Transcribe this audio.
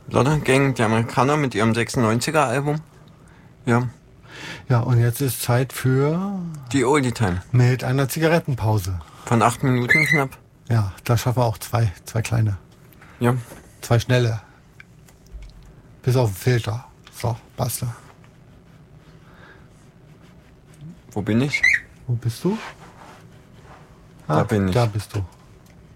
Lotta Gang, die Amerikaner mit ihrem 96er-Album. Ja. Ja, und jetzt ist Zeit für... Die Oldie Time. Mit einer Zigarettenpause. Von 8 Minuten knapp. Ja, da schaffen wir auch zwei kleine. Ja. 2 schnelle. Bis auf den Filter. So, basta. Wo bin ich? Wo bist du? Da bin ich. Da bist du.